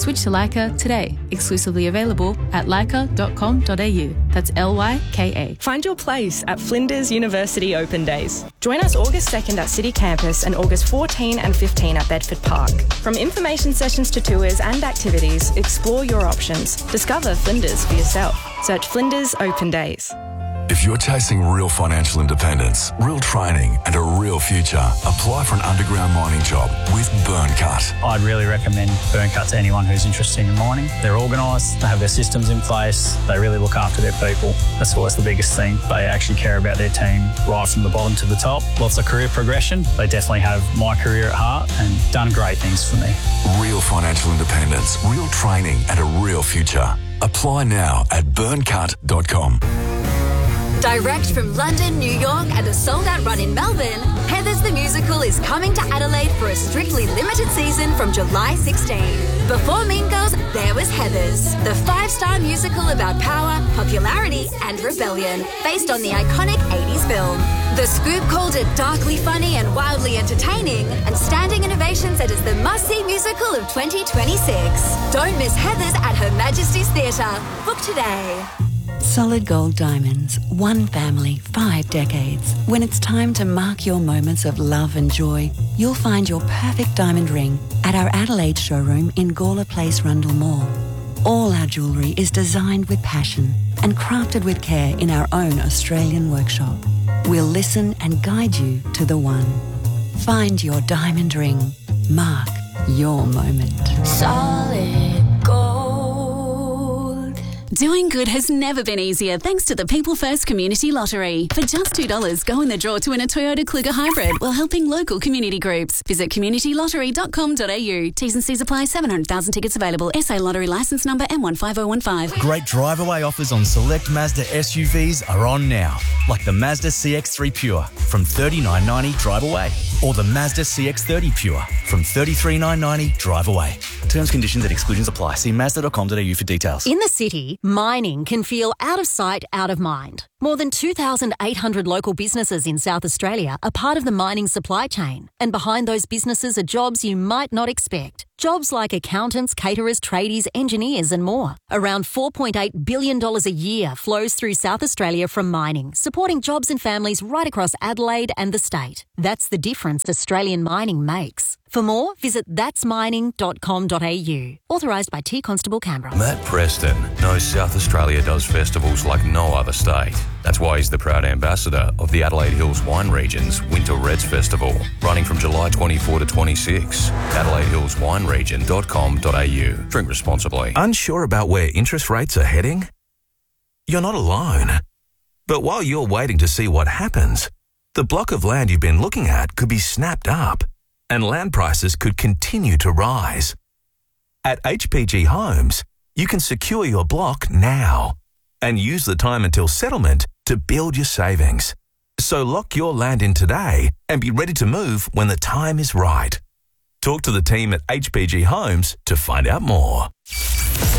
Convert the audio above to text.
Switch to Leica today. Exclusively available at leica.com.au. That's LYKA. Find your place at Flinders University Open Days. Join us August 2nd at City Campus and August 14 and 15 at Bedford Park. From information sessions to tours and activities, explore your options. Discover Flinders for yourself. Search Flinders Open Days. If you're chasing real financial independence, real training and a real future, apply for an underground mining job with Burncut. I'd really recommend Burncut to anyone who's interested in mining. They're organised, they have their systems in place, they really look after their people. That's always the biggest thing. They actually care about their team right from the bottom to the top. Lots of career progression. They definitely have my career at heart and done great things for me. Real financial independence, real training and a real future. Apply now at burncut.com. Direct from London, New York and a sold-out run in Melbourne, Heathers the Musical is coming to Adelaide for a strictly limited season from July 16. Before Mean Girls, there was Heathers, the 5-star musical about power, popularity and rebellion, based on the iconic 80s film. The Scoop called it darkly funny and wildly entertaining, and Standing Ovation said it's the must-see musical of 2026. Don't miss Heathers at Her Majesty's Theatre. Book today. Solid Gold Diamonds, one family, 5 decades. When it's time to mark your moments of love and joy, you'll find your perfect diamond ring at our Adelaide showroom in Gawler Place, Rundle Mall. All our jewellery is designed with passion and crafted with care in our own Australian workshop. We'll listen and guide you to the one. Find your diamond ring. Mark your moment. Solid Gold. Doing good has never been easier thanks to the People First Community Lottery. For just $2, go in the draw to win a Toyota Kluger Hybrid while helping local community groups. Visit communitylottery.com.au. T's and C's apply. 700,000 tickets available. SA Lottery licence number M15015. Great drive-away offers on select Mazda SUVs are on now, like the Mazda CX-3 Pure from $39.90 drive away, or the Mazda CX-30 Pure from $33,990 drive away. Terms, conditions and exclusions apply. See Mazda.com.au for details. In the city, mining can feel out of sight, out of mind. More than 2,800 local businesses in South Australia are part of the mining supply chain. And behind those businesses are jobs you might not expect. Jobs like accountants, caterers, tradies, engineers and more. Around $4.8 billion a year flows through South Australia from mining, supporting jobs and families right across Adelaide and the state. That's the difference Australian mining makes. For more, visit thatsmining.com.au. Authorised by T Constable Canberra. Matt Preston knows South Australia does festivals like no other state. That's why he's the proud ambassador of the Adelaide Hills Wine Region's Winter Reds Festival, running from July 24 to 26. AdelaideHillsWineRegion.com.au. Drink responsibly. Unsure about where interest rates are heading? You're not alone. But while you're waiting to see what happens, the block of land you've been looking at could be snapped up, and land prices could continue to rise. At HPG Homes, you can secure your block now and use the time until settlement to build your savings. So lock your land in today and be ready to move when the time is right. Talk to the team at HPG Homes to find out more.